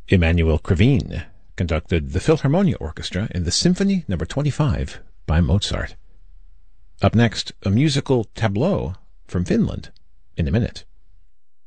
Emanuel Krivine conducted the Philharmonia Orchestra in the Symphony No. 25 by Mozart. Up next, a musical tableau from Finland in a minute.